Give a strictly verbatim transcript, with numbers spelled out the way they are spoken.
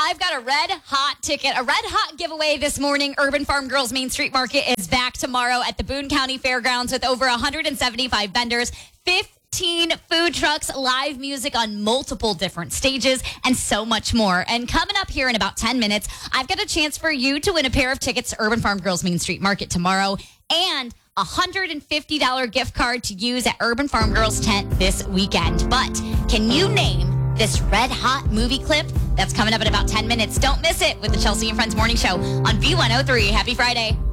I've got a red hot ticket, a red hot giveaway this morning. Urban Farm Girls Main Street Market is back tomorrow at the Boone County Fairgrounds with over one hundred seventy-five vendors, fifteen food trucks, live music on multiple different stages, and so much more. And coming up here in about ten minutes, I've got a chance for you to win a pair of tickets to Urban Farm Girls Main Street Market tomorrow and a one hundred fifty dollars gift card to use at Urban Farm Girls tent this weekend. But can you name this red hot movie clip? That's coming up in about ten minutes. Don't miss it with the Chelsea and Friends Morning Show on B one oh three. Happy Friday.